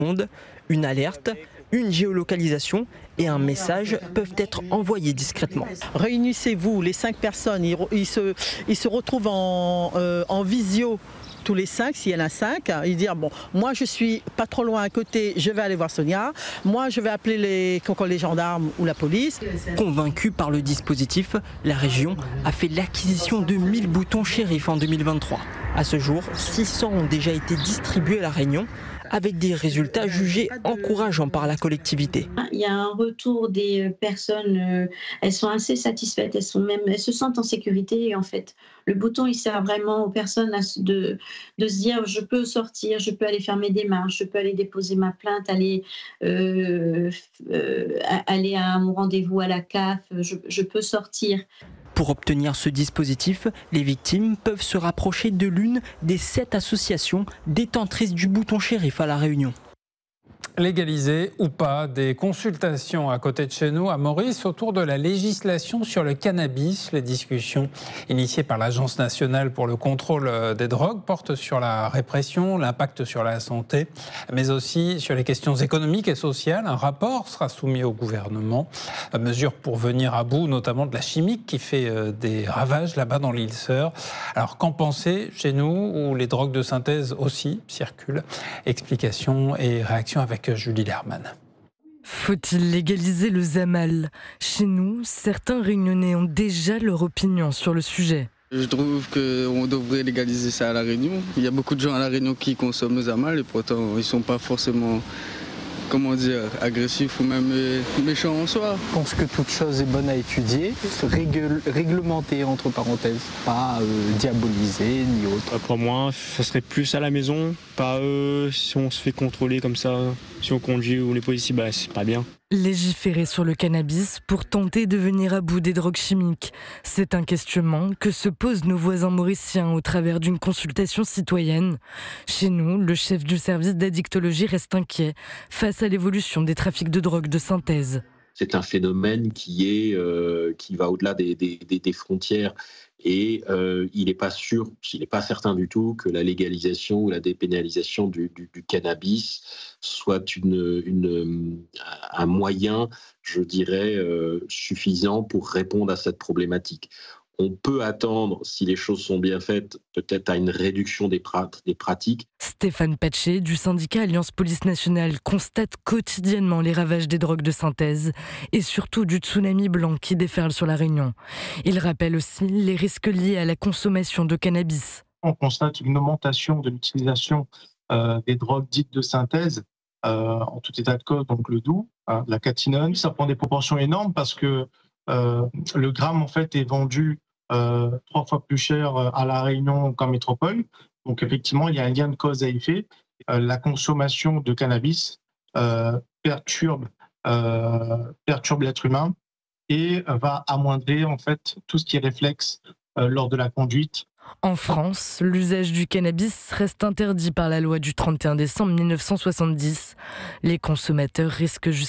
secondes, une alerte, une géolocalisation et un message peuvent être envoyés discrètement. Réunissez-vous, les 5 personnes, ils se retrouvent en visio. Tous les 5, s'il y en a 5, ils disent bon, moi je suis pas trop loin à côté, je vais aller voir Sonia. Moi je vais appeler les gendarmes ou la police. Convaincue par le dispositif, la région a fait l'acquisition de 1000 boutons Shérif en 2023. À ce jour, 600 ont déjà été distribués à La Réunion, avec des résultats jugés encourageants par la collectivité. Il y a un retour des personnes, elles sont assez satisfaites, elles se sentent en sécurité. Et en fait, le bouton, il sert vraiment aux personnes de se dire je peux sortir, je peux aller faire mes démarches, je peux aller déposer ma plainte, aller à mon rendez-vous à la CAF, je peux sortir. Pour obtenir ce dispositif, les victimes peuvent se rapprocher de l'une des 7 associations détentrices du bouton Shérif à La Réunion. Légaliser ou pas des consultations à côté de chez nous, à Maurice, autour de la législation sur le cannabis. Les discussions initiées par l'Agence nationale pour le contrôle des drogues portent sur la répression, l'impact sur la santé, mais aussi sur les questions économiques et sociales. Un rapport sera soumis au gouvernement. Mesure pour venir à bout, notamment de la chimique qui fait des ravages là-bas dans l'île Sœur. Alors qu'en penser chez nous, où les drogues de synthèse aussi circulent? Explications et réactions avec Julie Lerman. Faut-il légaliser le Zamal ? Chez nous, certains Réunionnais ont déjà leur opinion sur le sujet. Je trouve qu'on devrait légaliser ça à La Réunion. Il y a beaucoup de gens à La Réunion qui consomment le Zamal et pourtant ils ne sont pas forcément, agressifs ou même méchants en soi. Je pense que toute chose est bonne à étudier, réglementer entre parenthèses, pas diaboliser ni autre. Pour moi, ça serait plus à la maison, pas si on se fait contrôler comme ça, si on conduit ou les policiers, c'est pas bien. Légiférer sur le cannabis pour tenter de venir à bout des drogues chimiques, c'est un questionnement que se posent nos voisins mauriciens au travers d'une consultation citoyenne. Chez nous, le chef du service d'addictologie reste inquiet face à l'évolution des trafics de drogue de synthèse. C'est un phénomène qui va au-delà des frontières et il n'est pas certain du tout que la légalisation ou la dépénalisation du cannabis soit un moyen, je dirais, suffisant pour répondre à cette problématique. On peut attendre, si les choses sont bien faites, peut-être à une réduction des pratiques. Stéphane Patché, du syndicat Alliance Police Nationale, constate quotidiennement les ravages des drogues de synthèse et surtout du tsunami blanc qui déferle sur La Réunion. Il rappelle aussi les risques liés à la consommation de cannabis. On constate une augmentation de l'utilisation des drogues dites de synthèse, en tout état de cause, donc le doux, la catinone. Ça prend des proportions énormes parce que le gramme en fait est vendu 3 fois plus cher à La Réunion qu'en métropole. Donc effectivement, il y a un lien de cause à effet. La consommation de cannabis perturbe l'être humain et va amoindrir en fait tout ce qui est réflexe lors de la conduite. En France, l'usage du cannabis reste interdit par la loi du 31 décembre 1970. Les consommateurs risquent jusqu'à